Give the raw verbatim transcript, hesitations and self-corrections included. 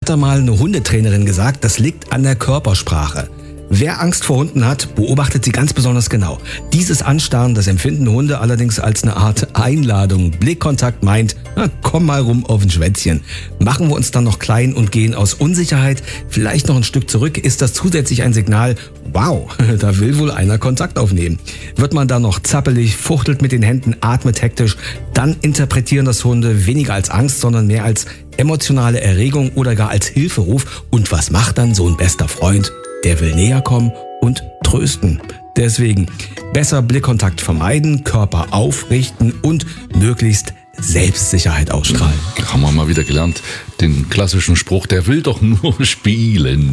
öfter mal eine Hundetrainerin gesagt, das liegt an der Körpersprache. Wer Angst vor Hunden hat, beobachtet sie ganz besonders genau. Dieses Anstarren, das empfinden Hunde allerdings als eine Art Einladung. Blickkontakt meint, na, komm mal rum auf ein Schwätzchen. Machen wir uns dann noch klein und gehen aus Unsicherheit vielleicht noch ein Stück zurück, ist das zusätzlich ein Signal, wow, da will wohl einer Kontakt aufnehmen. Wird man dann noch zappelig, fuchtelt mit den Händen, atmet hektisch, dann interpretieren das Hunde weniger als Angst, sondern mehr als emotionale Erregung oder gar als Hilferuf. Und was macht dann so ein bester Freund? Der will näher kommen und trösten. Deswegen besser Blickkontakt vermeiden, Körper aufrichten und möglichst Selbstsicherheit ausstrahlen. Haben wir mal wieder gelernt, den klassischen Spruch, der will doch nur spielen.